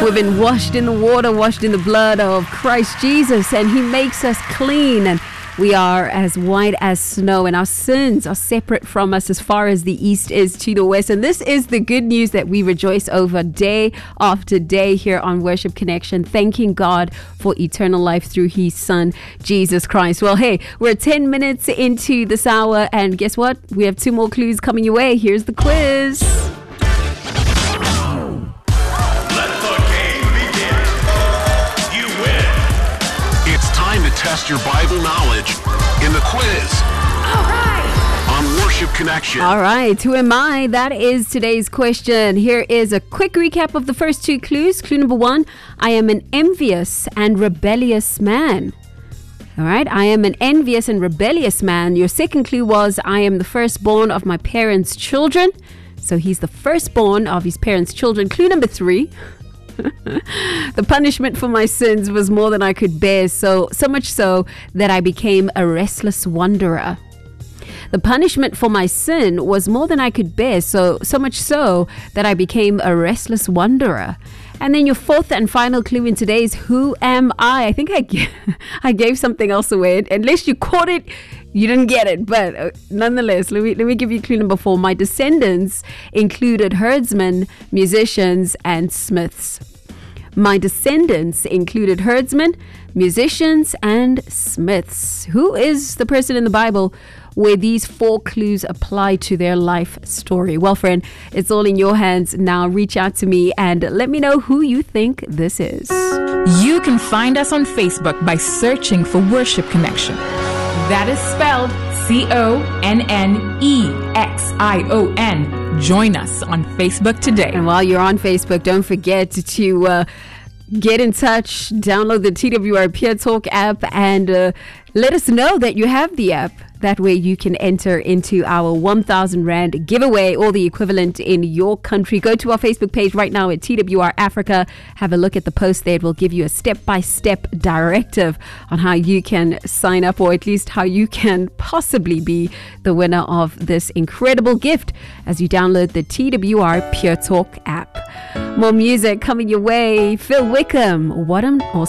We've been washed in the water, washed in the blood of Christ Jesus, and He makes us clean, and we are as white as snow, and our sins are separate from us as far as the east is to the west. And this is the good news that we rejoice over day after day here on Worship Connection, thanking God for eternal life through His Son, Jesus Christ. Well, hey, we're 10 minutes into this hour, and guess what? We have 2 more clues coming your way. Here's the quiz. Test your Bible knowledge in the quiz. All right. On Worship Connection. All right. Who am I? That is today's question. Here is a quick recap of the first 2 clues. Clue number 1, I am an envious and rebellious man. All right. I am an envious and rebellious man. Your second clue was I am the firstborn of my parents' children. So he's the firstborn of his parents' children. Clue number 3. The punishment for my sins was more than I could bear, so much so that I became a restless wanderer. The punishment for my sin was more than I could bear, so much so that I became a restless wanderer. And then your fourth and final clue in today's Who Am I think I gave something else away. Unless you caught it, you didn't get it. But nonetheless, let me give you clue number 4. My descendants included herdsmen, musicians, and smiths. My descendants included herdsmen, musicians, and smiths. Who is the person in the Bible where these 4 clues apply to their life story? Well, friend, it's all in your hands now. Reach out to me and let me know who you think this is. You can find us on Facebook by searching for Worship Connection. That is spelled CONNEXION. Join us on Facebook today. And while you're on Facebook, don't forget to get in touch, download the TWR Pure Talk app, and let us know that you have the app. That way you can enter into our 1,000 Rand giveaway, or the equivalent in your country. Go to our Facebook page right now at TWR Africa. Have a look at the post there. It will give you a step-by-step directive on how you can sign up, or at least how you can possibly be the winner of this incredible gift as you download the TWR Pure Talk app. More music coming your way. Phil Wickham, What an Awesome